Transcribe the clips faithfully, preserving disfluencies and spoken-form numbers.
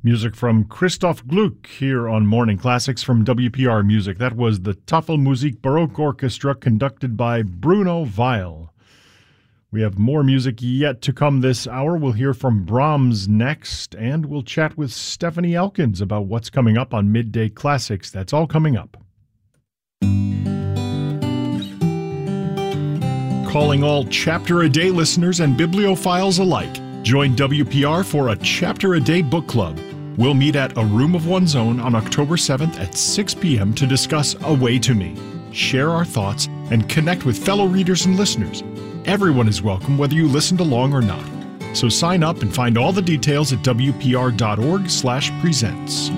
Music from Christoph Gluck here on Morning Classics from W P R Music. That was the Tafelmusik Baroque Orchestra conducted by Bruno Weil. We have more music yet to come this hour. We'll hear from Brahms next, and we'll chat with Stephanie Elkins about what's coming up on Midday Classics. That's all coming up. Calling all Chapter a Day listeners and bibliophiles alike. Join W P R for a Chapter a Day book club. We'll meet at A Room of One's Own on October seventh at six p.m. to discuss A Way to Me, share our thoughts, and connect with fellow readers and listeners. Everyone is welcome, whether you listened along or not. So sign up and find all the details at w p r dot org slash presents.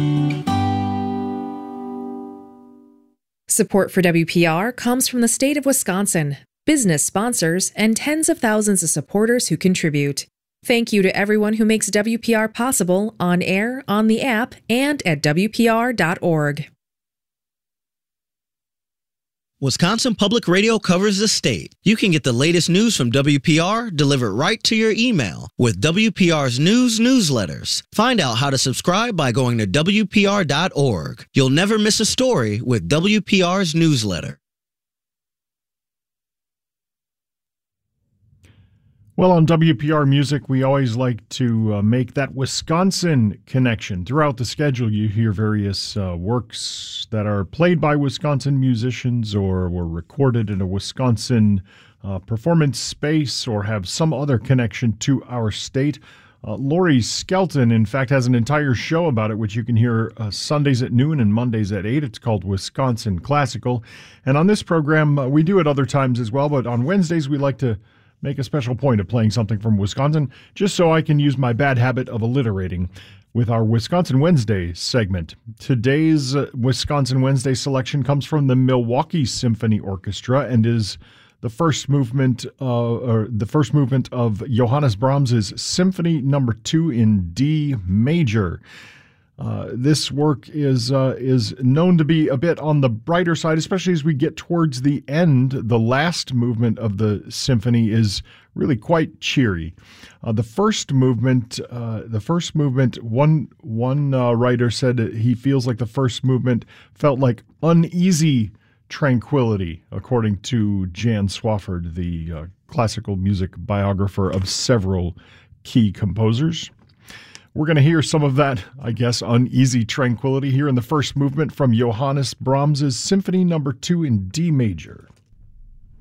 Support for W P R comes from the state of Wisconsin, business sponsors, and tens of thousands of supporters who contribute. Thank you to everyone who makes W P R possible on air, on the app, and at w p r dot org. Wisconsin Public Radio covers the state. You can get the latest news from W P R delivered right to your email with W P R's news newsletters. Find out how to subscribe by going to w p r dot org. You'll never miss a story with W P R's newsletter. Well, on W P R Music, we always like to uh, make that Wisconsin connection. Throughout the schedule, you hear various uh, works that are played by Wisconsin musicians or were recorded in a Wisconsin uh, performance space or have some other connection to our state. Uh, Lori Skelton, in fact, has an entire show about it, which you can hear uh, Sundays at noon and Mondays at eight. It's called Wisconsin Classical. And on this program, uh, we do it other times as well, but on Wednesdays, we like to make a special point of playing something from Wisconsin, just so I can use my bad habit of alliterating with our Wisconsin Wednesday segment. Today's uh, Wisconsin Wednesday selection comes from the Milwaukee Symphony Orchestra and is the first movement, uh, or the first movement of Johannes Brahms's Symphony Number Two in D major. Uh, this work is uh, is known to be a bit on the brighter side, especially as we get towards the end. The last movement of the symphony is really quite cheery. Uh, the first movement, uh, the first movement, one one uh, writer said he feels like the first movement felt like uneasy tranquility, according to Jan Swafford, the uh, classical music biographer of several key composers. We're going to hear some of that, I guess, uneasy tranquility here in the first movement from Johannes Brahms's Symphony Number Two in D major.